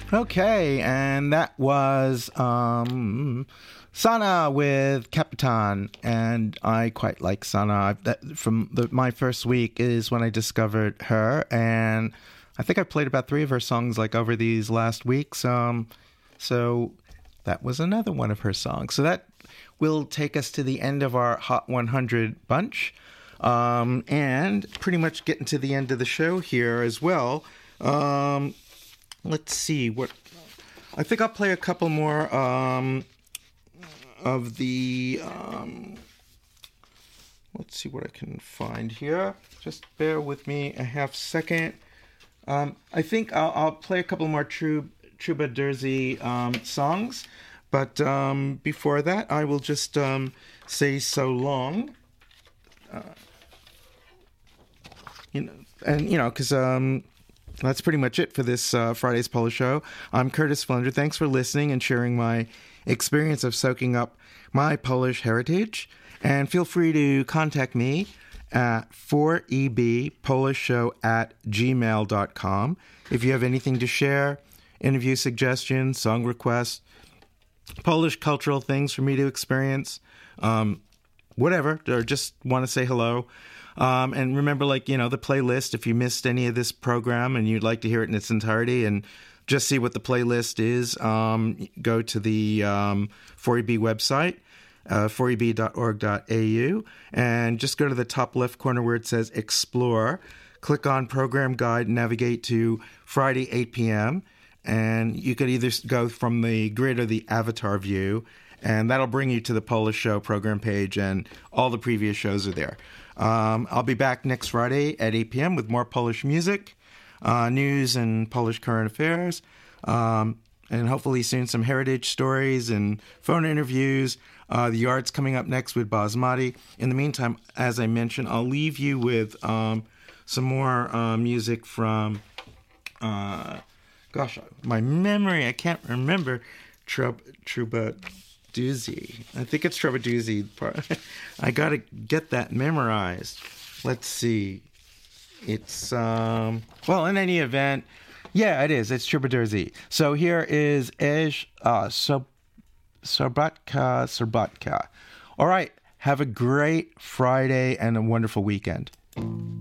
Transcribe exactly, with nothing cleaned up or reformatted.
Okay, and that was um, Sana with Capitan, and I quite like Sana. That, from the, my first week is when I discovered her, and I think I played about three of her songs like over these last weeks. Um, so that was another one of her songs. So that will take us to the end of our Hot one hundred bunch, um, and pretty much getting to the end of the show here as well. Um, let's see what I think I'll play a couple more um, of the. Um, let's see what I can find here. Just bear with me a half second. Um, I think I'll, I'll play a couple more Trub Trubadurzy um, songs, but um, before that, I will just um, say so long. Uh, you know, and you know, because. Um, That's pretty much it for this uh, Friday's Polish Show. I'm Curtis Flunder. Thanks for listening and sharing my experience of soaking up my Polish heritage. And feel free to contact me at four E B Polish Show at gmail dot com. If you have anything to share, interview suggestions, song requests, Polish cultural things for me to experience, um, whatever, or just want to say hello. Um, and remember, like, you know, the playlist, if you missed any of this program and you'd like to hear it in its entirety and just see what the playlist is, um, go to the um, four E B website, uh, four e b dot org dot a u, and just go to the top left corner where it says Explore. Click on Program Guide, navigate to Friday, eight p.m., and you could either go from the grid or the avatar view, and that'll bring you to the Polish Show program page, and all the previous shows are there. Um, I'll be back next Friday at eight p.m. with more Polish music, uh, news, and Polish current affairs, um, and hopefully soon some heritage stories and phone interviews. Uh, the Yard's coming up next with Basmati. In the meantime, as I mentioned, I'll leave you with um, some more uh, music from, uh, gosh, my memory, I can't remember, Trub, Truba... Doozy. I think it's Trubadurzy. I gotta get that memorized. Let's see. It's, um, well, in any event, yeah, it is. It's Trubadurzy. So here is Ej uh, Sobotka Sobotka. All right. Have a great Friday and a wonderful weekend.